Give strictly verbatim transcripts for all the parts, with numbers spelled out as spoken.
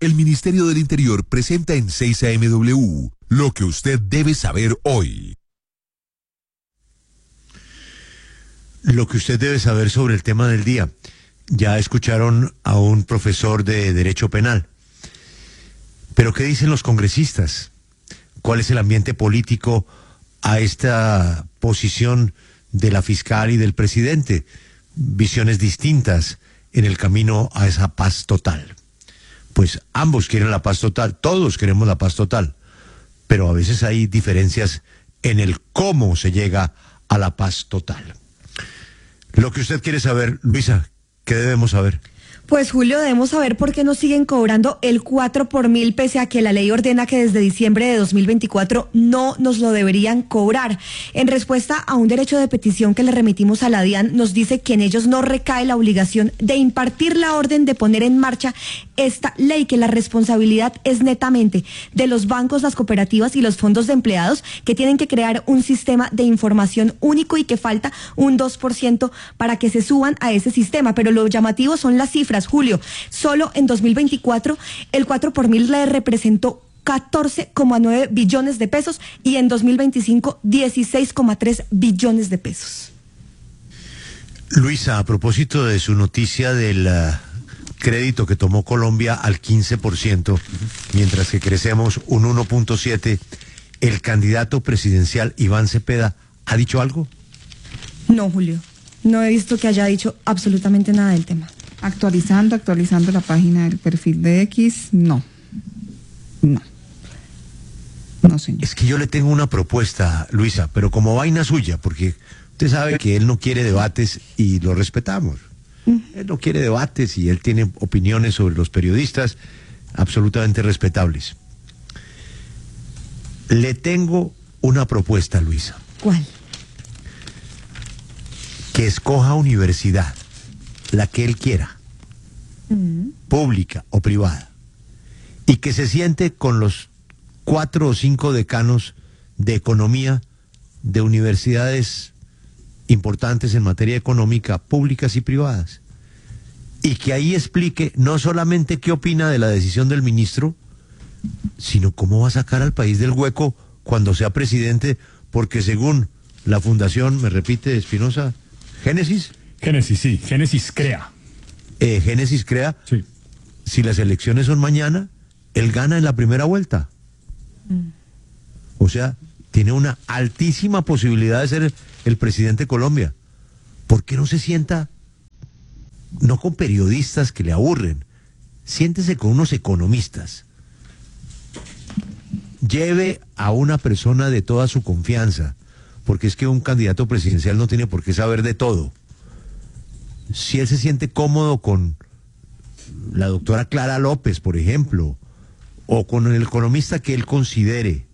El Ministerio del Interior presenta en seis A M W lo que usted debe saber hoy. Lo que usted debe saber sobre el tema del día. Ya escucharon a un profesor de Derecho Penal. Pero ¿qué dicen los congresistas? ¿Cuál es el ambiente político a esta posición de la fiscal y del presidente? Visiones distintas en el camino a esa paz total. Pues ambos quieren la paz total, todos queremos la paz total, pero a veces hay diferencias en el cómo se llega a la paz total. Lo que usted quiere saber, Luisa, ¿qué debemos saber? Pues Julio, debemos saber por qué nos siguen cobrando el cuatro por mil, pese a que la ley ordena que desde diciembre de dos mil veinticuatro no nos lo deberían cobrar. En respuesta a un derecho de petición que le remitimos a la DIAN, nos dice que en ellos no recae la obligación de impartir la orden de poner en marcha esta ley, que la responsabilidad es netamente de los bancos, las cooperativas y los fondos de empleados, que tienen que crear un sistema de información único y que falta un dos por ciento para que se suban a ese sistema. Pero lo llamativo son las cifras. Julio, solo en dos mil veinticuatro el cuatro por mil le representó catorce coma nueve billones de pesos y en dos mil veinticinco dieciséis coma tres billones de pesos. Luisa, a propósito de su noticia del uh, crédito que tomó Colombia al quince por ciento, mientras que crecemos un uno punto siete por ciento, ¿el candidato presidencial Iván Cepeda ha dicho algo? No, Julio, no he visto que haya dicho absolutamente nada del tema. Actualizando, actualizando la página del perfil de X, no. No. No, señor. Es que yo le tengo una propuesta, Luisa, pero como vaina suya, porque usted sabe que él no quiere debates y lo respetamos. Uh-huh. Él no quiere debates y él tiene opiniones sobre los periodistas absolutamente respetables. Le tengo una propuesta, Luisa. ¿Cuál? Que escoja universidad, la que él quiera, uh-huh, pública o privada, y que se siente con los cuatro o cinco decanos de economía de universidades importantes en materia económica, públicas y privadas, y que ahí explique no solamente qué opina de la decisión del ministro, sino cómo va a sacar al país del hueco cuando sea presidente, porque según la fundación, me repite Espinosa, Génesis... Génesis, sí, Génesis crea. Eh, Génesis crea, sí. Si las elecciones son mañana, él gana en la primera vuelta. Mm. O sea, tiene una altísima posibilidad de ser el, el presidente de Colombia. ¿Por qué no se sienta, no con periodistas que le aburren, siéntese con unos economistas? Lleve a una persona de toda su confianza, porque es que un candidato presidencial no tiene por qué saber de todo. Si él se siente cómodo con la doctora Clara López, por ejemplo, o con el economista que él considere,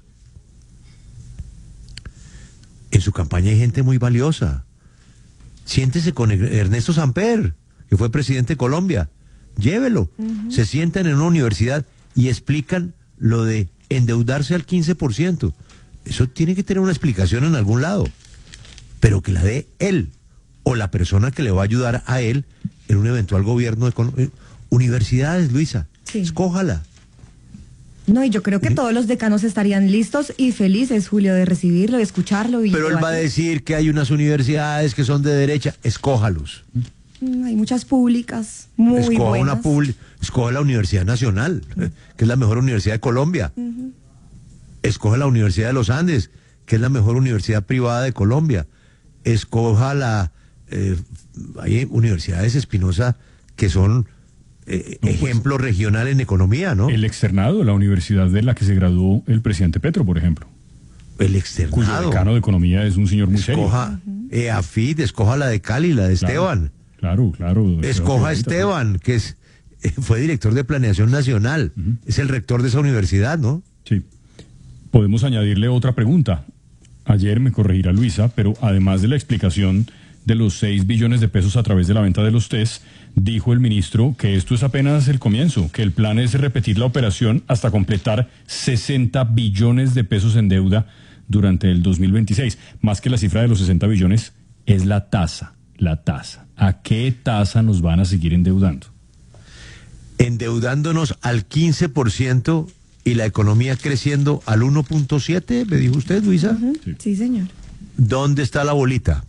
en su campaña hay gente muy valiosa. Siéntese con Ernesto Samper, que fue presidente de Colombia, llévelo, uh-huh. Se sientan en una universidad y explican lo de endeudarse al quince por ciento. Eso tiene que tener una explicación en algún lado, pero que la dé él o la persona que le va a ayudar a él en un eventual gobierno de universidades, Luisa, sí. Escójala. No, y yo creo que ¿sí? Todos los decanos estarían listos y felices, Julio, de recibirlo, de escucharlo. Y pero él va a decir que hay unas universidades que son de derecha, escójalos. Mm, hay muchas públicas muy Escoja buenas. Una pública, escoja la Universidad Nacional, mm. que es la mejor universidad de Colombia. Uh-huh. Escoja la Universidad de los Andes, que es la mejor universidad privada de Colombia. Escoja la... Eh, hay universidades, Espinosa, que son eh, no, ejemplo pues, regional en economía, ¿no? El externado, la universidad de la que se graduó el presidente Petro, por ejemplo. El externado. Cuyo decano de economía es un señor muy serio. Escoja E A F I D, escoja la de Cali, la de claro, Esteban. Claro, claro. Escoja a Esteban, que es eh, fue director de Planeación Nacional. Uh-huh. Es el rector de esa universidad, ¿no? Sí. Podemos añadirle otra pregunta. Ayer me corregirá Luisa, pero además de la explicación de los seis billones de pesos a través de la venta de los test, dijo el ministro que esto es apenas el comienzo, que el plan es repetir la operación hasta completar sesenta billones de pesos en deuda durante el dos mil veintiséis. Más que la cifra de los sesenta billones, es la tasa, la tasa. ¿A qué tasa nos van a seguir endeudando? En endeudándonos al quince por ciento y la economía creciendo al uno punto siete, ¿me dijo usted, Luisa? Ujú. Sí. Sí, señor. ¿Dónde está la bolita?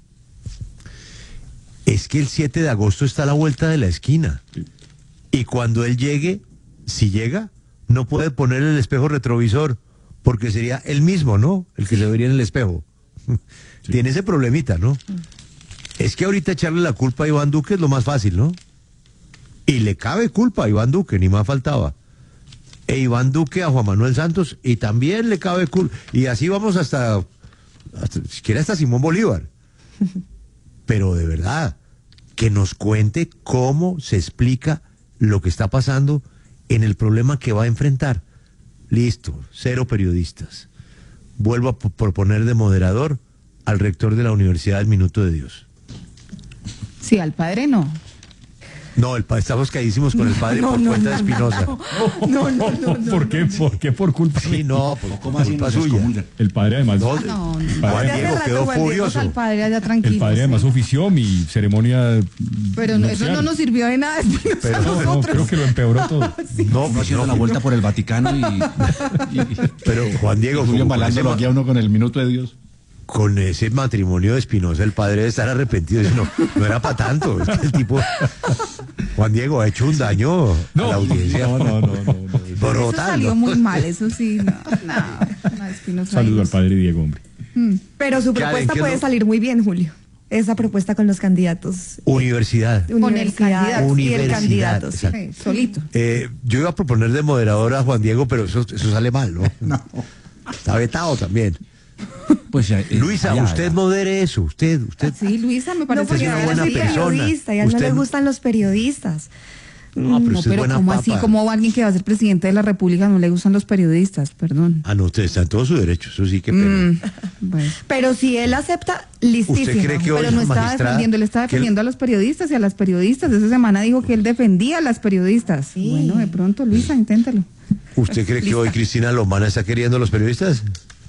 Es que el siete de agosto está a la vuelta de la esquina. Sí. Y cuando él llegue, si llega, no puede poner el espejo retrovisor, porque sería él mismo, ¿no? El que se vería en el espejo. Sí. Tiene ese problemita, ¿no? Es que ahorita echarle la culpa a Iván Duque es lo más fácil, ¿no? Y le cabe culpa a Iván Duque, ni más faltaba. E Iván Duque a Juan Manuel Santos, y también le cabe culpa. Y así vamos hasta, hasta siquiera hasta Simón Bolívar. Pero de verdad, que nos cuente cómo se explica lo que está pasando en el problema que va a enfrentar. Listo, cero periodistas. Vuelvo a p- proponer de moderador al rector de la Universidad del Minuto de Dios. Sí, al padre no. No, el pa- estamos caísimos con el padre No, por no, cuenta no, de Espinosa. No, no, no, no. ¿Por qué? ¿Por qué por culpa? Sí, no, por ¿Cómo así culpa nos suya. excomulgan? El padre además, No, No, no. el Juan padre, hace Diego rato, quedó Juan Diego, furioso. Al padre allá tranquilo. el padre además sí. ofició mi ceremonia. Pero no, eso nupcial. no nos sirvió de nada después Pero a No, no, nosotros. creo que lo empeoró todo. No, Uno pues haciendo no, la vuelta por el Vaticano y, y, y- pero Juan Diego, y Julio como con, ese, embalándolo ma- aquí a uno con el minuto de Dios. con ese matrimonio de Espinosa, el padre debe estar arrepentido. Dice, no, no era para tanto. Es que el tipo, Juan Diego, ha hecho un daño a la audiencia. no, no, no, no, no. Brutal, Eso salió ¿no? muy mal, eso sí. No, no, no, Espinosa Saludo ahí. al padre Diego, hombre. Pero su Karen, propuesta ¿qué es puede lo- salir muy bien, Julio. Esa propuesta con los candidatos. Universidad. Con el Universidad candidato. y el Universidad, candidato. sí. exacto. Sí, solito. Eh, yo iba a proponer de moderador a Juan Diego, pero eso, eso sale mal, ¿no? No. Está vetado también. Pues, eh, Luisa, allá, usted allá. modere eso. Usted, usted. Sí, Luisa, me No, parece porque es una yo buena soy persona. periodista y a él no Usted- le gustan los periodistas. No, pero No, usted es pero buena ¿cómo papa. así? ¿Cómo a alguien que va a ser presidente de la República no le gustan los periodistas? Perdón. Ah, no, usted está en todo su derecho. Eso sí que pena. Mm, bueno. Pero si él acepta, listísimo. ¿Usted cree que hoy Pero no la estaba magistrada- defendiendo, él estaba que el- defendiendo a los periodistas y a las periodistas. Esa semana dijo que él defendía a las periodistas. Sí. Bueno, de pronto, Luisa, inténtalo. ¿Usted cree que Lista. hoy Cristina Lomana está queriendo a los periodistas?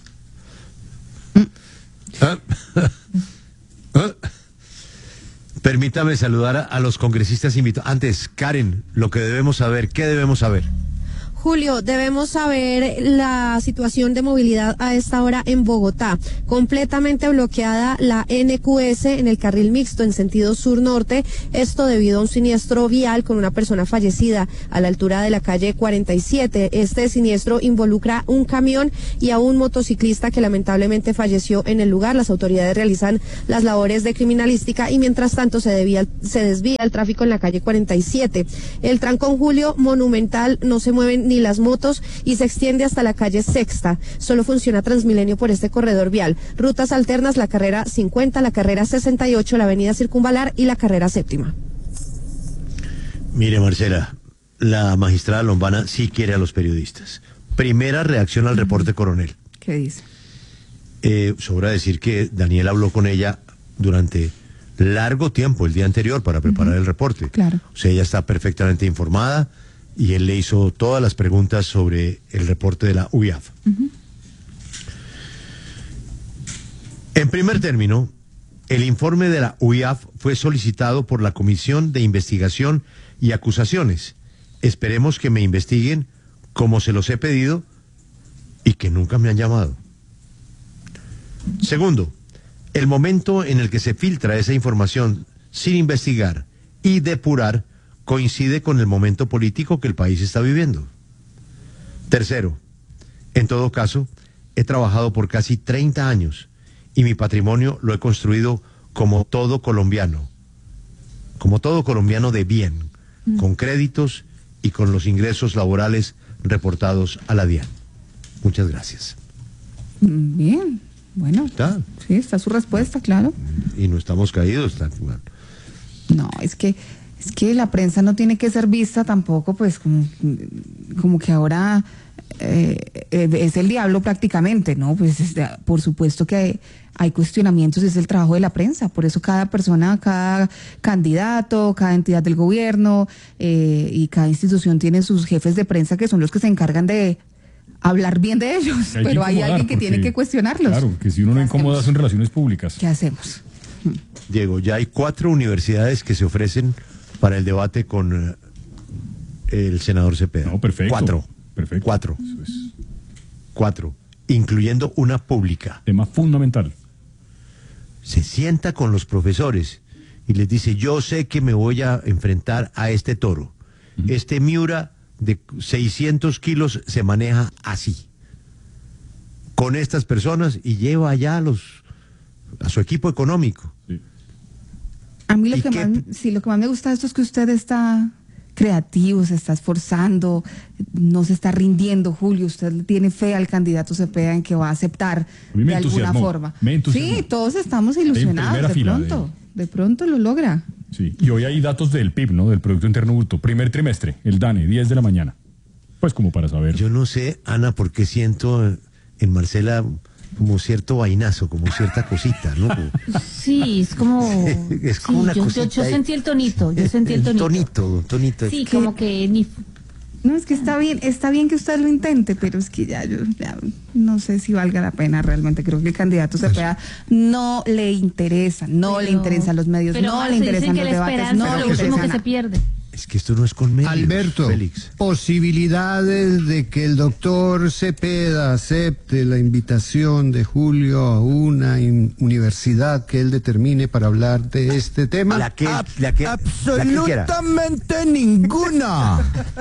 ¿Ah? ¿Ah? Permítame saludar a, a los congresistas invitados. Antes, Karen, lo que debemos saber, ¿qué debemos saber? Julio, debemos saber la situación de movilidad a esta hora en Bogotá. Completamente bloqueada la N Q S en el carril mixto en sentido sur-norte. Esto debido a un siniestro vial con una persona fallecida a la altura de la calle cuarenta y siete. Este siniestro involucra un camión y a un motociclista que lamentablemente falleció en el lugar. Las autoridades realizan las labores de criminalística y mientras tanto se, debía, se desvía el tráfico en la calle cuarenta y siete. El trancón, Julio, monumental, no se mueven ni las motos y se extiende hasta la calle Sexta. Solo funciona Transmilenio por este corredor vial. Rutas alternas, la carrera cincuenta, la carrera sesenta y ocho, la avenida Circunvalar y la carrera séptima. Mire, Marcela, la magistrada Lombana sí quiere a los periodistas. Primera reacción al reporte coronel. ¿Qué dice? Eh, sobra decir que Daniel habló con ella durante largo tiempo el día anterior para preparar el reporte. Claro. O sea, ella está perfectamente informada y él le hizo todas las preguntas sobre el reporte de la U I A F. En primer término, el informe de la U I A F fue solicitado por la Comisión de Investigación y Acusaciones. Esperemos que me investiguen como se los he pedido y que nunca me han llamado. Segundo, el momento en el que se filtra esa información sin investigar y depurar coincide con el momento político que el país está viviendo. Tercero, en todo caso, he trabajado por casi treinta años y mi patrimonio lo he construido como todo colombiano, como todo colombiano de bien, mm. con créditos y con los ingresos laborales reportados a la DIAN. Muchas gracias. Bien, bueno. ¿Está? Sí, está su respuesta, claro. Y no estamos caídos. Está... No, es que es que la prensa no tiene que ser vista tampoco, pues como, como que ahora eh, es el diablo prácticamente, ¿no? Pues es, por supuesto que hay, hay cuestionamientos, es el trabajo de la prensa, por eso cada persona, cada candidato, cada entidad del gobierno eh, y cada institución tiene sus jefes de prensa que son los que se encargan de hablar bien de ellos, hay pero hay incomodar, alguien que porque, tiene que cuestionarlos. Claro, que si uno no ¿Qué incomoda hacemos? son relaciones públicas. ¿Qué hacemos? Diego, ya hay cuatro universidades que se ofrecen para el debate con eh, el senador Cepeda. No, perfecto. Cuatro. Perfecto. Cuatro. Eso es Cuatro. Incluyendo una pública. tema fundamental. Se sienta con los profesores y les dice, yo sé que me voy a enfrentar a este toro. Uh-huh. Este Miura de seiscientos kilos se maneja así, con estas personas, y lleva allá a, los, a su equipo económico. Sí. A mí lo ¿Y que, qué? más, sí, lo que más me gusta de esto es que usted está creativo, se está esforzando, no se está rindiendo, Julio. Usted le tiene fe al candidato Cepeda en que va a aceptar A mí me de alguna entusiasmó, forma. me entusiasmó. Sí, todos estamos En ilusionados. primera De fila, pronto, de pronto lo logra. Sí, y hoy hay datos del P I B, ¿no? Del Producto Interno Bruto. Primer trimestre, el DANE, diez de la mañana. Pues como para saber. Yo no sé, Ana, por qué siento en Marcela como cierto vainazo, como cierta cosita, ¿no? Sí, es como... Es como sí, una yo, yo, cosita yo ahí. sentí el tonito, yo sentí el El tonito. tonito, tonito. Sí, Es que- como que ni... No, es que está bien, está bien que usted lo intente, pero es que ya yo ya no sé si valga la pena realmente. Creo que el candidato Cepeda no le interesa, no pero- le interesan los medios, pero no Marce, le interesan dicen que los la debates, esperanza no es le lo último interesa que se nada. pierde. Es que esto no es con medios, Alberto, Félix. posibilidades de que el doctor Cepeda acepte la invitación de Julio a una in- universidad que él determine para hablar de este tema. La que, la que, la que quiera. Absolutamente ninguna.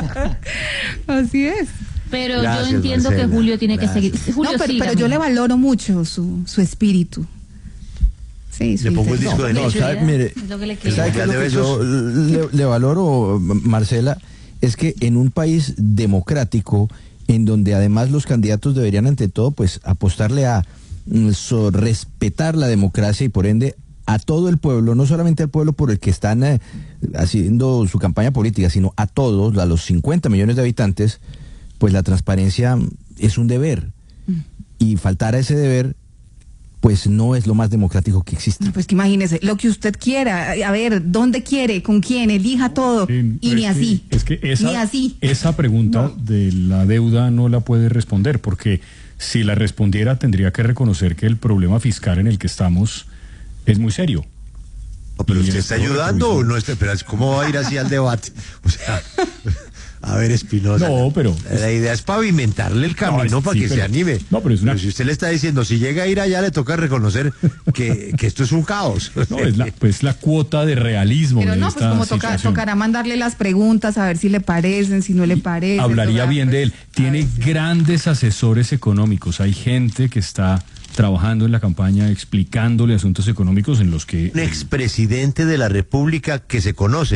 Así es. Pero Gracias, yo entiendo Marcela, que Julio tiene gracias. que seguir. Julio, No, pero, pero sígame. yo le valoro mucho su, su espíritu. Sí, su Le pongo el intención. disco de No, no, ¿sabe? ¿sabe? mire, Es lo que le queda. ¿sabe qué es lo de que besos. yo le, le valoro, Marcela? Es que en un país democrático, en donde además los candidatos deberían ante todo pues apostarle a mm, so- respetar la democracia y por ende a todo el pueblo, no solamente al pueblo por el que están eh, haciendo su campaña política, sino a todos, a los cincuenta millones de habitantes, pues la transparencia es un deber. Y faltar a ese deber pues no es lo más democrático que existe. No, pues que imagínese, lo que usted quiera, a ver, ¿dónde quiere? ¿Con quién? Elija todo. Sí, y pero ni es que- así. Es que esa, Ni así. esa pregunta de la deuda no la puede responder, porque si la respondiera tendría que reconocer que el problema fiscal en el que estamos es muy serio. Oh, pero Y usted el está Estado ayudando o retrovisor. no está, pero ¿cómo va a ir así al debate? O sea, a ver, Espinosa. No, pero- La idea es pavimentarle el camino No, es- para sí, que se pero- anime. no, pero es una- si usted le está diciendo, si llega a ir allá, le toca reconocer que, que esto es un caos. No, es la, pues la cuota de realismo Pero de no, pues esta como toca, situación. tocará mandarle las preguntas a ver si le parecen, si no le parecen. Hablaría tocará, bien pues, de él. a Tiene ver si- grandes asesores económicos. Hay gente que está trabajando en la campaña explicándole asuntos económicos en los que Un expresidente de la República que se conoce.